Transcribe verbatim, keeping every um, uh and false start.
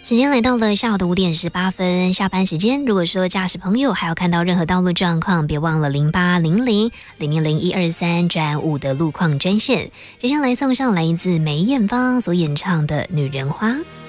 时间来到了下午的五点十八分，下班时间。如果说驾驶朋友还有看到任何道路状况，别忘了零八零零零零零一二三转五的路况专线。接下来送上来自梅艳芳所演唱的《女人花》。